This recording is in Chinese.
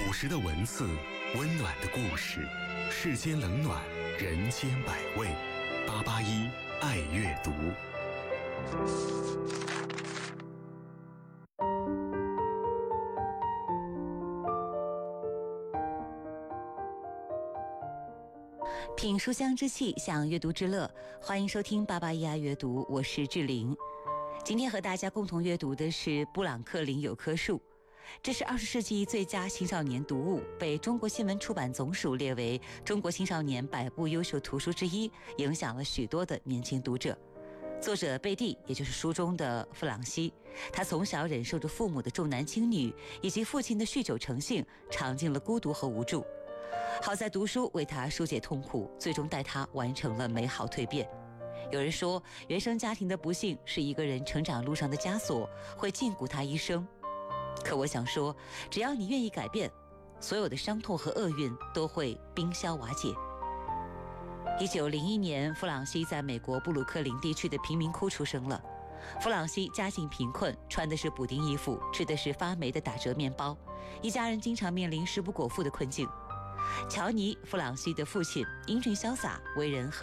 朴实的文字，温暖的故事，世间冷暖，人间百味。881爱阅读。 品书香之气，享阅读之乐，欢迎收听881爱阅读，我是志玲。今天和大家共同阅读的是布朗克林有棵树，这是20世纪最佳青少年读物，被中国新闻出版总署列为中国青少年100部优秀图书之一，影响了许多的年轻读者。作者贝蒂，也就是书中的弗朗西，他从小忍受着父母的重男轻女以及父亲的酗酒成性，尝尽了孤独和无助。好在读书为他疏解痛苦，最终带他完成了美好蜕变。有人说，原生家庭的不幸是一个人成长路上的枷锁，会禁锢他一生。可我想说，只要你愿意改变，所有的伤痛和厄运都会冰消瓦解。1901年，弗朗西在美国布鲁克林地区的贫民窟出生了。弗朗西家境贫困，穿的是补丁衣服，吃的是发霉的打折面包，一家人经常面临食不果腹的困境。乔尼·弗朗西的父亲英俊潇洒，为人和